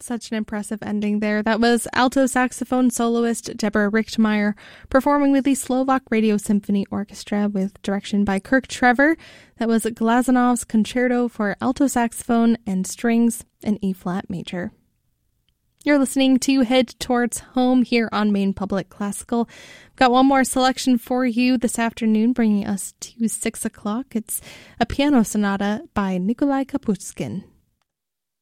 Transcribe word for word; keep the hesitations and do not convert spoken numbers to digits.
Such an impressive ending there. That was alto saxophone soloist Deborah Richtmeyer performing with the Slovak Radio Symphony Orchestra with direction by Kirk Trevor. That was Glazanov's Concerto for alto saxophone and strings in E-flat major. You're listening to Head Towards Home here on Maine Public Classical. Got one more selection for you this afternoon, bringing us to six o'clock. It's a piano sonata by Nikolai Kapuskin.